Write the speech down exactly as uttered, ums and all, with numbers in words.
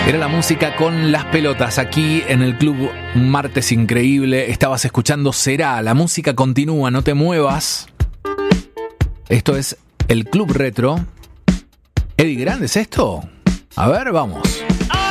Era la música con las pelotas aquí en el Club Martes Increíble. Estabas escuchando Será. La música continúa, no te muevas. Esto es el Club Retro. ¿Eddie Grande es esto? A ver, vamos.